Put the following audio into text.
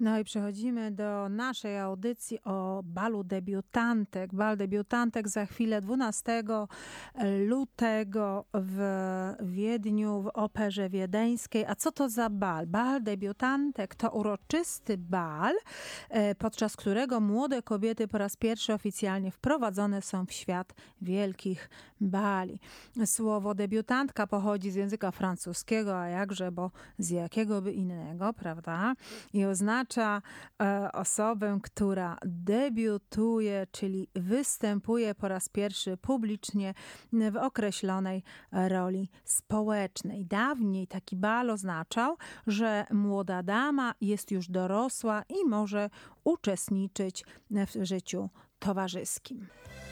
No i przechodzimy do naszej audycji o balu debiutantek. Bal debiutantek za chwilę 12 lutego w Wiedniu w Operze Wiedeńskiej. A co to za bal? Bal debiutantek to uroczysty bal, podczas którego młode kobiety po raz pierwszy oficjalnie wprowadzone są w świat wielkich bali. Słowo debiutantka pochodzi z języka francuskiego, a jakże, bo z jakiego by innego, prawda? I oznacza osobę, która debiutuje, czyli występuje po raz pierwszy publicznie w określonej roli społecznej. Dawniej taki bal oznaczał, że młoda dama jest już dorosła i może uczestniczyć w życiu towarzyskim.